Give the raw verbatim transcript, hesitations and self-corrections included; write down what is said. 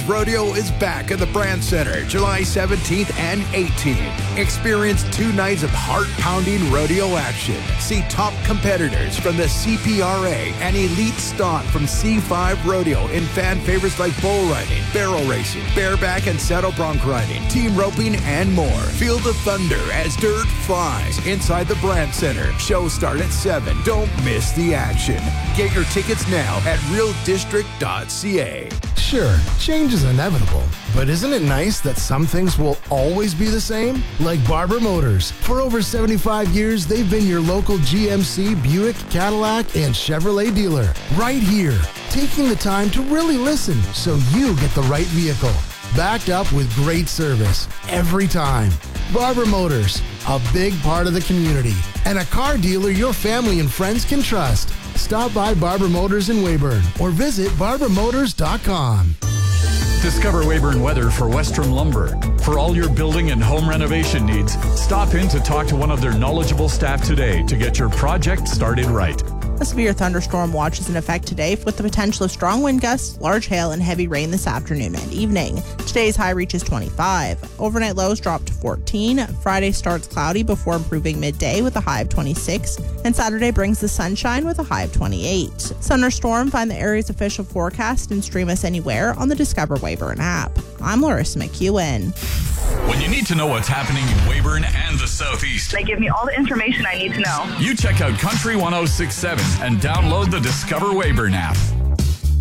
Wayburns Rodeo is back at the Brand Center July seventeenth and eighteenth. Experience two nights of heart-pounding rodeo action. See top competitors from the C P R A and elite stock from C five Rodeo in fan favorites like bull riding, barrel racing, bareback and saddle bronc riding, team roping, and more. Feel the thunder as dirt flies inside the Brand Center. Shows start at seven. Don't miss the action. Get your tickets now at real district dot c a. Sure, change is inevitable, but isn't it nice that some things will always be the same? Like Barber Motors. For over seventy-five years, they've been your local G M C, Buick, Cadillac, and Chevrolet dealer. Right here, taking the time to really listen so you get the right vehicle. Backed up with great service every time. Barber Motors, a big part of the community, and a car dealer your family and friends can trust. Stop by Barber Motors in Weyburn or visit barber motors dot com. Discover Weyburn Weather for Western Lumber. For all your building and home renovation needs, stop in to talk to one of their knowledgeable staff today to get your project started right. A severe thunderstorm watch is in effect today with the potential of strong wind gusts, large hail, and heavy rain this afternoon and evening. Today's high reaches twenty-five. Overnight lows drop to fourteen. Friday starts cloudy before improving midday with a high of twenty-six. And Saturday brings the sunshine with a high of twenty-eight. Sun or storm, find the area's official forecast and stream us anywhere on the Discover Weyburn app. I'm Larissa McEwen. When you need to know what's happening in Weyburn and the Southeast, they give me all the information I need to know. You check out Country one oh six point seven and download the Discover Weyburn app.